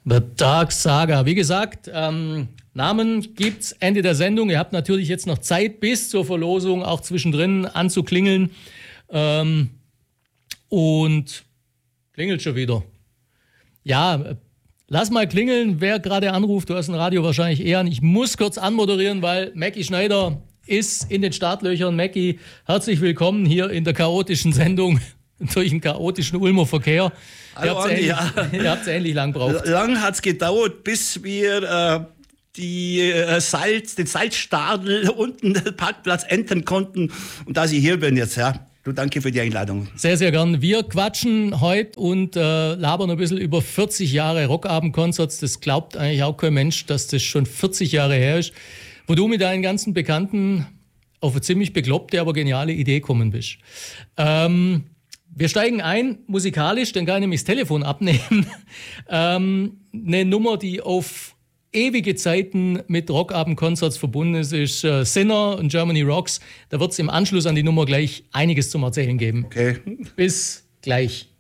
The Dark Saga. Wie gesagt, Namen gibt's Ende der Sendung. Ihr habt natürlich jetzt noch Zeit bis zur Verlosung, auch zwischendrin anzuklingeln. Und klingelt schon wieder. Ja, lass mal klingeln, wer gerade anruft. Du hast ein Radio wahrscheinlich eher an. Ich muss kurz anmoderieren, weil Mackie Schneider ist in den Startlöchern. Mackie, herzlich willkommen hier in der chaotischen Sendung durch einen chaotischen Ulmer Verkehr. Hallo Andi, ja. Ihr habt es ähnlich lang gebraucht. Lang hat es gedauert, bis wir den Salzstadel unten den Parkplatz entern konnten. Und dass ich hier bin jetzt, ja. Du, danke für die Einladung. Sehr, sehr gern. Wir quatschen heute und labern ein bisschen über 40 Jahre Rockabend-Konzerts. Das glaubt eigentlich auch kein Mensch, dass das schon 40 Jahre her ist, wo du mit deinen ganzen Bekannten auf eine ziemlich bekloppte, aber geniale Idee gekommen bist. Wir steigen ein, musikalisch, dann kann ich nämlich das Telefon abnehmen. Eine Nummer, die auf ewige Zeiten mit Rockabend-Konzerts verbunden ist Sinner und Germany Rocks. Da wird es im Anschluss an die Nummer gleich einiges zum Erzählen geben. Okay. Bis gleich.